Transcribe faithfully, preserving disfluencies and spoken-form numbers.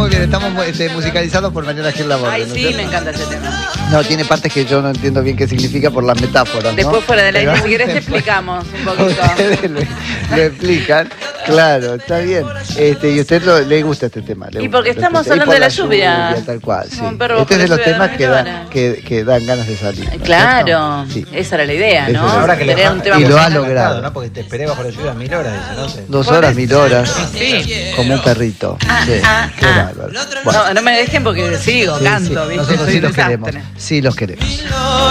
muy bien, estamos este, musicalizados por Mariana Gil Laborde. Ay, ¿no? sí, me encanta ese tema. No, tiene partes que yo no entiendo bien qué significa por las metáforas, ¿no? Después fuera de la Pero línea, si querés te explicamos un poquito. Ustedes lo, lo explican, claro, está bien. Este, y a usted lo, le gusta este tema. Le Y gusta, porque le estamos gusta. hablando Y por de la lluvia. lluvia. Tal cual, sí. Un perro Este es de por los la lluvia temas de que, la da, Habana. que, que dan ganas de salir. ¿no? Claro, Sí. esa era la idea, ¿no? Eso es. Ahora que Tener le un tema y lo ha musical. logrado. ¿no? Porque te esperé bajo la lluvia mil horas, dice, no sé. Dos horas, mil horas, Sí. como un perrito. Ah, Sí, ah, qué ah. bárbaro. Bueno, No, no me dejen porque sigo, sí, canto, sí. ¿viste? Nosotros Soy sí un los queremos. desastre. Sí los queremos.